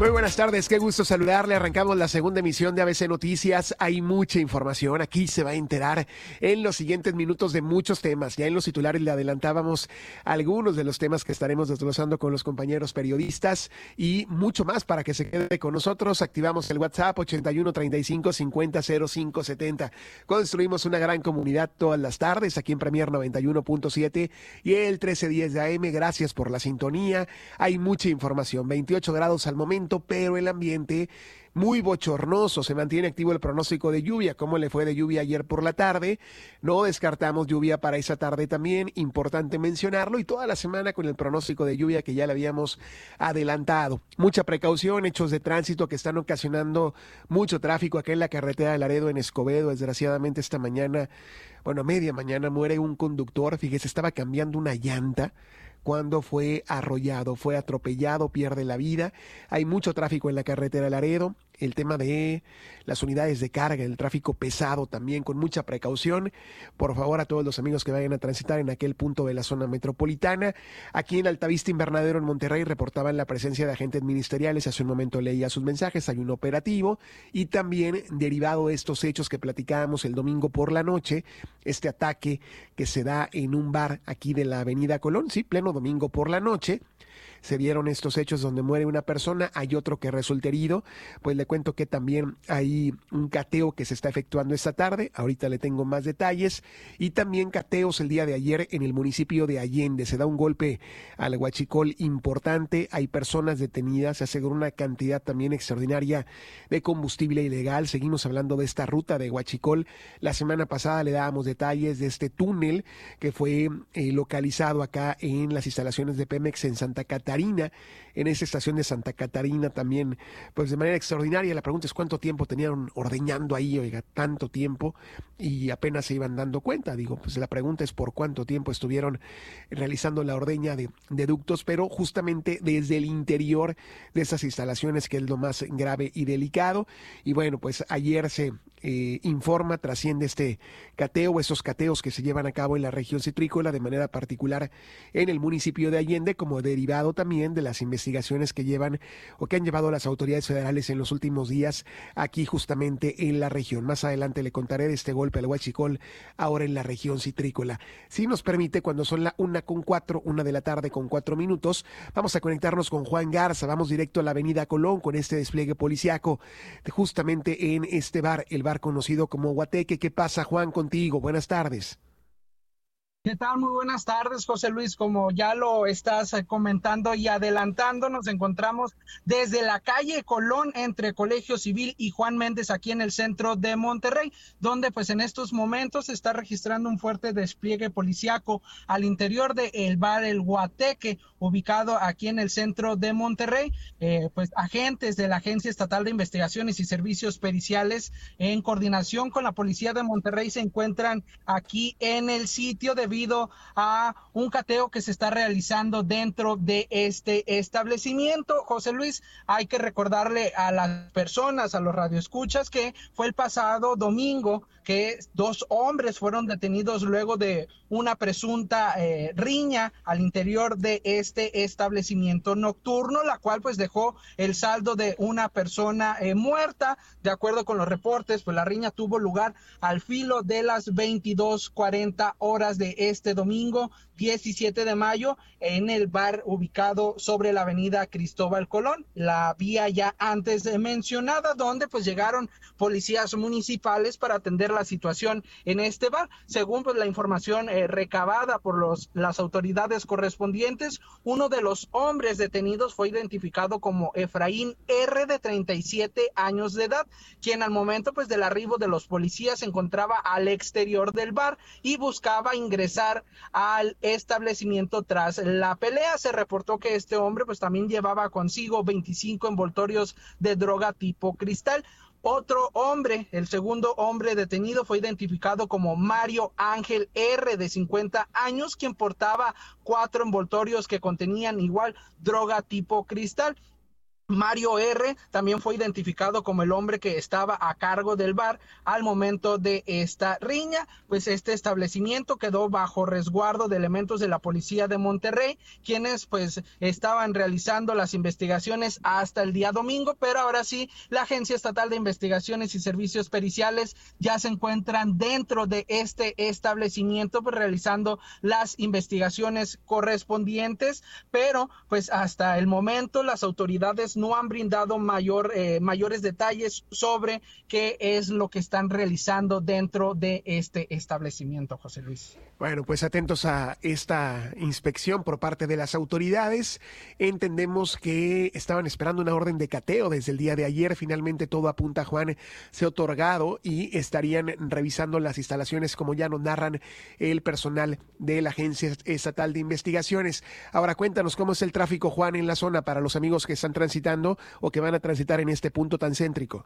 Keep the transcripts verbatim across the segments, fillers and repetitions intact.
Muy buenas tardes, qué gusto saludarle. Arrancamos la segunda emisión de A B C Noticias. Hay mucha información, aquí se va a enterar en los siguientes minutos de muchos temas. Ya en los titulares le adelantábamos algunos de los temas que estaremos desglosando con los compañeros periodistas y mucho más para que se quede con nosotros. Activamos el WhatsApp ochenta y uno treinta y cinco cincuenta cero cinco setenta. Construimos una gran comunidad todas las tardes aquí en Premier noventa y uno punto siete y el trece diez de A M. Gracias por la sintonía. Hay mucha información, veintiocho grados al momento, pero el ambiente muy bochornoso. Se mantiene activo el pronóstico de lluvia. ¿Cómo le fue de lluvia ayer por la tarde? No descartamos lluvia para esa tarde también. Importante mencionarlo. Y toda la semana con el pronóstico de lluvia que ya le habíamos adelantado. Mucha precaución, hechos de tránsito que están ocasionando mucho tráfico acá en la carretera de Laredo en Escobedo. Desgraciadamente esta mañana, bueno, media mañana muere un conductor. Fíjese, estaba cambiando una llanta cuando fue arrollado, fue atropellado, pierde la vida. Hay mucho tráfico en la carretera Laredo. El tema de las unidades de carga, el tráfico pesado también, con mucha precaución. Por favor, a todos los amigos que vayan a transitar en aquel punto de la zona metropolitana. Aquí en Altavista Invernadero, en Monterrey, reportaban la presencia de agentes ministeriales. Hace un momento leía sus mensajes. Hay un operativo. Y también, derivado de estos hechos que platicábamos el domingo por la noche, este ataque que se da en un bar aquí de la Avenida Colón, sí, pleno domingo por la noche. Se vieron estos hechos donde muere una persona, hay otro que resulta herido. Pues le cuento que también hay un cateo que se está efectuando esta tarde, ahorita le tengo más detalles, y también cateos el día de ayer en el municipio de Allende. Se da un golpe al huachicol importante, hay personas detenidas, se aseguró una cantidad también extraordinaria de combustible ilegal. Seguimos hablando de esta ruta de huachicol. La semana pasada le dábamos detalles de este túnel que fue eh, localizado acá en las instalaciones de Pemex en Santa Catarina. En esa estación de Santa Catarina también, pues de manera extraordinaria. La pregunta es cuánto tiempo tenían ordeñando ahí, oiga, tanto tiempo, y apenas se iban dando cuenta. Digo, pues la pregunta es por cuánto tiempo estuvieron realizando la ordeña de, de ductos, pero justamente desde el interior de esas instalaciones, que es lo más grave y delicado. Y bueno, pues ayer se eh, informa, trasciende este cateo, esos cateos que se llevan a cabo en la región citrícola, de manera particular en el municipio de Allende, como derivado también de las investigaciones que llevan o que han llevado las autoridades federales en los últimos días aquí justamente en la región. Más adelante le contaré de este golpe al huachicol ahora en la región citrícola. Si nos permite, cuando son la una con cuatro, una de la tarde con cuatro minutos, vamos a conectarnos con Juan Garza. Vamos directo a la Avenida Colón con este despliegue policiaco justamente en este bar, el bar conocido como Guateque. ¿Qué pasa, Juan, contigo? Buenas tardes. ¿Qué tal? Muy buenas tardes, José Luis. Como ya lo estás comentando y adelantando, nos encontramos desde la calle Colón entre Colegio Civil y Juan Méndez, aquí en el centro de Monterrey, donde pues en estos momentos se está registrando un fuerte despliegue policiaco al interior del bar El Guateque, ubicado aquí en el centro de Monterrey. Eh, pues agentes de la Agencia Estatal de Investigaciones y Servicios Periciales, en coordinación con la Policía de Monterrey, se encuentran aquí en el sitio de debido a un cateo que se está realizando dentro de este establecimiento. José Luis, hay que recordarle a las personas, a los radioescuchas, que fue el pasado domingo que dos hombres fueron detenidos luego de una presunta eh, riña al interior de este establecimiento nocturno, la cual pues dejó el saldo de una persona eh, muerta. De acuerdo con los reportes, pues la riña tuvo lugar al filo de las veintidós cuarenta horas de este domingo diecisiete de mayo en el bar ubicado sobre la avenida Cristóbal Colón, la vía ya antes mencionada, donde pues llegaron policías municipales para atender la situación en este bar. Según pues la información eh, recabada por los las autoridades correspondientes, uno de los hombres detenidos fue identificado como Efraín R, de treinta y siete años de edad, quien al momento pues del arribo de los policías se encontraba al exterior del bar y buscaba ingresar al establecimiento tras la pelea. Se reportó que este hombre pues también llevaba consigo veinticinco envoltorios de droga tipo cristal. Otro hombre, el segundo hombre detenido, fue identificado como Mario Ángel R, de cincuenta años, quien portaba cuatro envoltorios que contenían igual droga tipo cristal. Mario R. también fue identificado como el hombre que estaba a cargo del bar al momento de esta riña. Pues este establecimiento quedó bajo resguardo de elementos de la policía de Monterrey, quienes pues estaban realizando las investigaciones hasta el día domingo, pero ahora sí, la Agencia Estatal de Investigaciones y Servicios Periciales ya se encuentran dentro de este establecimiento, pues realizando las investigaciones correspondientes, pero pues hasta el momento las autoridades no han brindado mayor, eh, mayores detalles sobre qué es lo que están realizando dentro de este establecimiento, José Luis. Bueno, pues atentos a esta inspección por parte de las autoridades. Entendemos que estaban esperando una orden de cateo desde el día de ayer. Finalmente todo apunta, Juan, se ha otorgado y estarían revisando las instalaciones, como ya nos narran el personal de la Agencia Estatal de Investigaciones. Ahora cuéntanos cómo es el tráfico, Juan, en la zona para los amigos que están transitando o que van a transitar en este punto tan céntrico.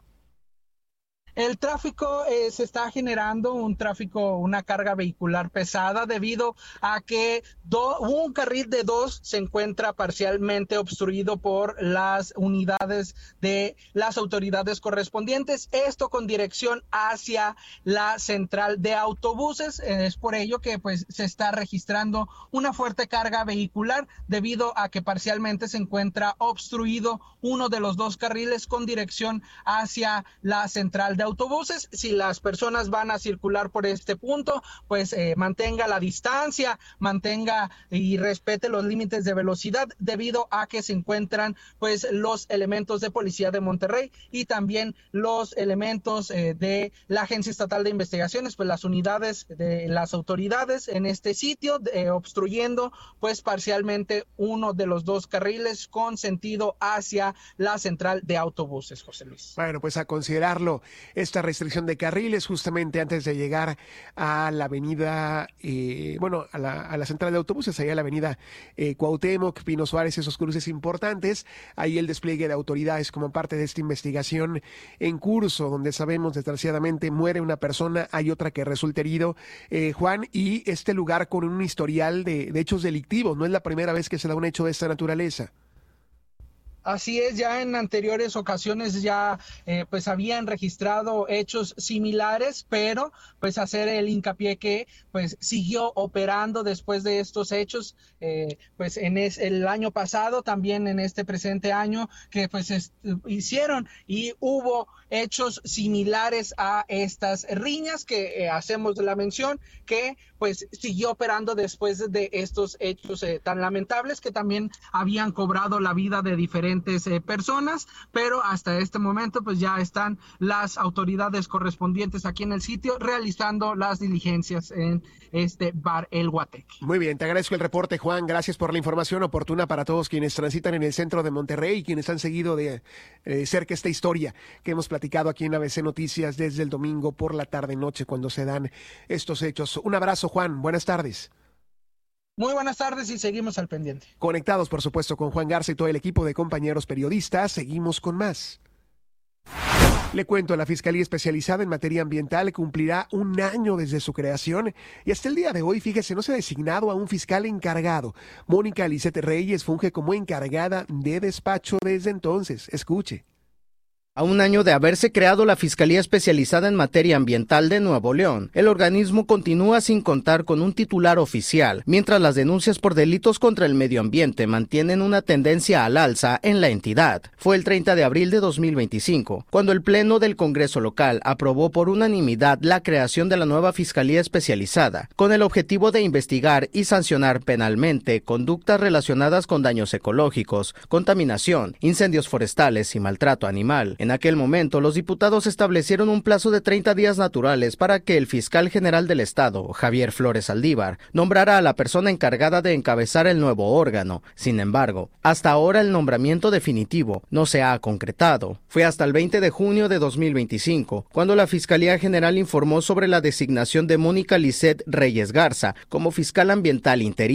El tráfico eh, se está generando un tráfico, una carga vehicular pesada debido a que do, un carril de dos se encuentra parcialmente obstruido por las unidades de las autoridades correspondientes, esto con dirección hacia la central de autobuses. Es por ello que pues se está registrando una fuerte carga vehicular debido a que parcialmente se encuentra obstruido uno de los dos carriles con dirección hacia la central de autobuses. Si las personas van a circular por este punto, pues eh, mantenga la distancia, mantenga y respete los límites de velocidad debido a que se encuentran pues los elementos de policía de Monterrey y también los elementos eh, de la Agencia Estatal de Investigaciones, pues las unidades de las autoridades en este sitio eh, obstruyendo pues parcialmente uno de los dos carriles con sentido hacia la central de autobuses, José Luis. Bueno, pues a considerarlo esta restricción de carriles justamente antes de llegar a la avenida, eh, bueno, a la, a la central de autobuses, allá a la avenida eh, Cuauhtémoc, Pino Suárez, esos cruces importantes. Ahí el despliegue de autoridades como parte de esta investigación en curso, donde sabemos desgraciadamente muere una persona, hay otra que resulta herido, eh, Juan, y este lugar con un historial de, de hechos delictivos. No es la primera vez que se da un hecho de esta naturaleza. Así es, ya en anteriores ocasiones ya eh, pues habían registrado hechos similares, pero pues hacer el hincapié que pues siguió operando después de estos hechos, eh, pues en es, el año pasado, también en este presente año, que pues est- hicieron y hubo hechos similares a estas riñas que eh, hacemos la mención, que pues siguió operando después de estos hechos eh, tan lamentables que también habían cobrado la vida de diferentes eh, personas, pero hasta este momento pues ya están las autoridades correspondientes aquí en el sitio realizando las diligencias en este bar El Guateque. Muy bien, te agradezco el reporte, Juan. Gracias por la información oportuna para todos quienes transitan en el centro de Monterrey y quienes han seguido de eh, cerca esta historia que hemos platicado aquí en A B C Noticias desde el domingo por la tarde-noche cuando se dan estos hechos. Un abrazo, Juan. Buenas tardes. Muy buenas tardes y seguimos al pendiente. Conectados, por supuesto, con Juan Garza y todo el equipo de compañeros periodistas. Seguimos con más. Le cuento, la Fiscalía Especializada en Materia Ambiental cumplirá un año desde su creación y hasta el día de hoy, fíjese, no se ha designado a un fiscal encargado. Mónica Lisette Reyes funge como encargada de despacho desde entonces. Escuche. A un año de haberse creado la Fiscalía Especializada en Materia Ambiental de Nuevo León, el organismo continúa sin contar con un titular oficial, mientras las denuncias por delitos contra el medio ambiente mantienen una tendencia al alza en la entidad. Fue el treinta de abril de dos mil veinticinco, cuando el Pleno del Congreso local aprobó por unanimidad la creación de la nueva Fiscalía Especializada, con el objetivo de investigar y sancionar penalmente conductas relacionadas con daños ecológicos, contaminación, incendios forestales y maltrato animal. En aquel momento, los diputados establecieron un plazo de treinta días naturales para que el fiscal general del Estado, Javier Flores Saldívar, nombrara a la persona encargada de encabezar el nuevo órgano. Sin embargo, hasta ahora el nombramiento definitivo no se ha concretado. Fue hasta el veinte de junio de dos mil veinticinco, cuando la Fiscalía General informó sobre la designación de Mónica Lisette Reyes Garza como fiscal ambiental interina.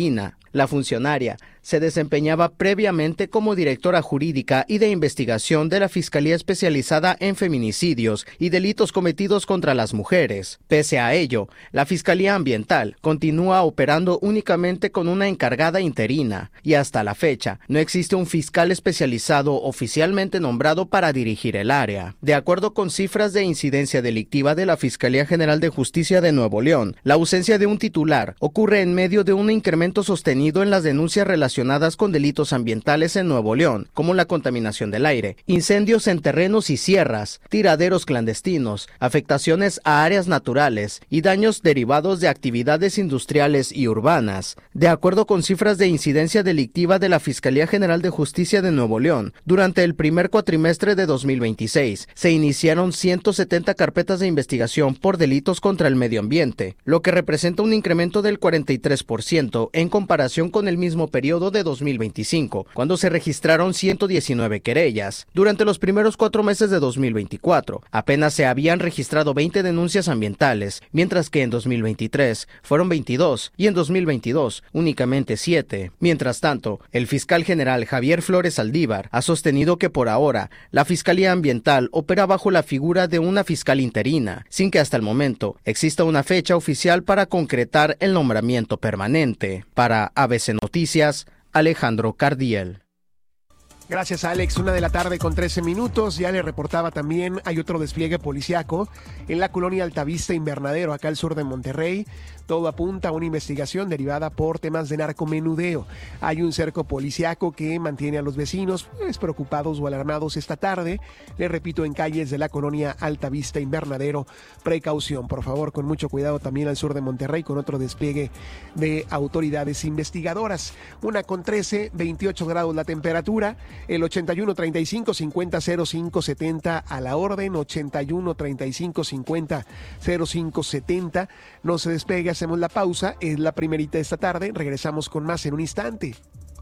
La funcionaria se desempeñaba previamente como directora jurídica y de investigación de la Fiscalía Especializada en Feminicidios y Delitos Cometidos contra las Mujeres. Pese a ello, la Fiscalía Ambiental continúa operando únicamente con una encargada interina y hasta la fecha no existe un fiscal especializado oficialmente nombrado para dirigir el área. De acuerdo con cifras de incidencia delictiva de la Fiscalía General de Justicia de Nuevo León, la ausencia de un titular ocurre en medio de un incremento sostenido en las denuncias relacionadas relacionadas con delitos ambientales en Nuevo León, como la contaminación del aire, incendios en terrenos y sierras, tiraderos clandestinos, afectaciones a áreas naturales y daños derivados de actividades industriales y urbanas. De acuerdo con cifras de incidencia delictiva de la Fiscalía General de Justicia de Nuevo León, durante el primer cuatrimestre de dos mil veintiséis, se iniciaron ciento setenta carpetas de investigación por delitos contra el medio ambiente, lo que representa un incremento del cuarenta y tres por ciento en comparación con el mismo periodo de dos mil veinticinco, cuando se registraron ciento diecinueve querellas. Durante los primeros cuatro meses de dos mil veinticuatro, apenas se habían registrado veinte denuncias ambientales, mientras que en dos mil veintitrés fueron veintidós y en dos mil veintidós únicamente siete. Mientras tanto, el fiscal general Javier Flores Aldívar ha sostenido que por ahora la Fiscalía Ambiental opera bajo la figura de una fiscal interina, sin que hasta el momento exista una fecha oficial para concretar el nombramiento permanente. Para A B C Noticias, Alejandro Cardiel. Gracias, Alex. Una de la tarde con trece minutos. Ya le reportaba también, hay otro despliegue policiaco en la colonia Altavista Invernadero, acá al sur de Monterrey. Todo apunta a una investigación derivada por temas de narcomenudeo. Hay un cerco policiaco que mantiene a los vecinos pues, preocupados o alarmados esta tarde. Le repito, en calles de la colonia Altavista Invernadero. Precaución, por favor, con mucho cuidado también al sur de Monterrey con otro despliegue de autoridades investigadoras. Una con trece, veintiocho grados la temperatura. El ochenta y uno treinta y cinco cincuenta cero cinco setenta a la orden, ochenta y uno treinta y cinco cincuenta cero cinco setenta. No se despegue, hacemos la pausa, es la primerita de esta tarde, regresamos con más en un instante.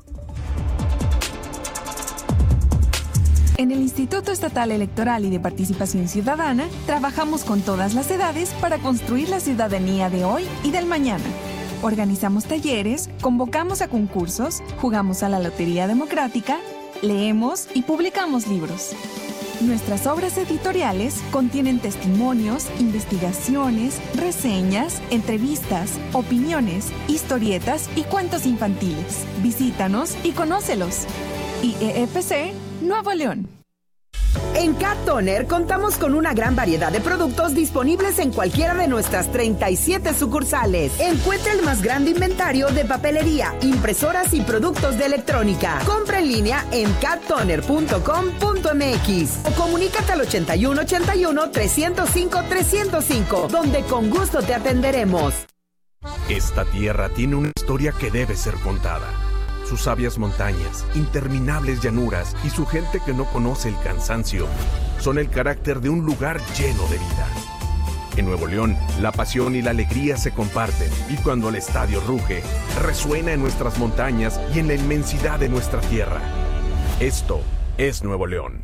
En el Instituto Estatal Electoral y de Participación Ciudadana, trabajamos con todas las edades para construir la ciudadanía de hoy y del mañana. Organizamos talleres, convocamos a concursos, jugamos a la Lotería Democrática, leemos y publicamos libros. Nuestras obras editoriales contienen testimonios, investigaciones, reseñas, entrevistas, opiniones, historietas y cuentos infantiles. Visítanos y conócelos. I E F C, Nuevo León. En Cat Toner contamos con una gran variedad de productos disponibles en cualquiera de nuestras treinta y siete sucursales. Encuentra el más grande inventario de papelería, impresoras y productos de electrónica. Compra en línea en cat toner punto com punto m x o comunícate al ochenta y uno ochenta y uno trescientos cinco trescientos cinco, donde con gusto te atenderemos. Esta tierra tiene una historia que debe ser contada. Sus sabias montañas, interminables llanuras y su gente que no conoce el cansancio son el carácter de un lugar lleno de vida. En Nuevo León, la pasión y la alegría se comparten y cuando el estadio ruge, resuena en nuestras montañas y en la inmensidad de nuestra tierra. Esto es Nuevo León.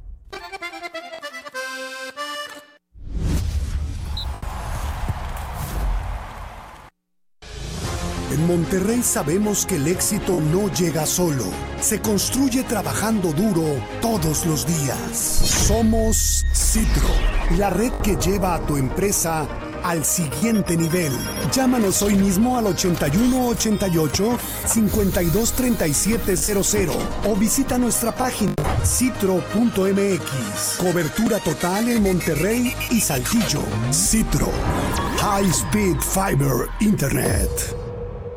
En Monterrey sabemos que el éxito no llega solo, se construye trabajando duro todos los días. Somos Citro, la red que lleva a tu empresa al siguiente nivel. Llámanos hoy mismo al ochenta y uno ochenta y ocho cincuenta y dos treinta y siete cero cero o visita nuestra página citro punto m x. Cobertura total en Monterrey y Saltillo. Citro, High Speed Fiber Internet.